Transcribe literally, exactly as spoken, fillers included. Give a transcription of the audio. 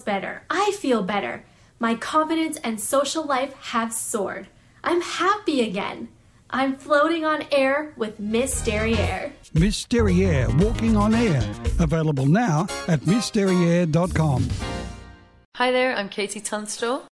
better. I feel better. My confidence and social life have soared. I'm happy again. I'm floating on air with Miss Derriere. Miss Derriere, walking on air. Available now at miss derriere dot com. Hi there, I'm Katie Tunstall.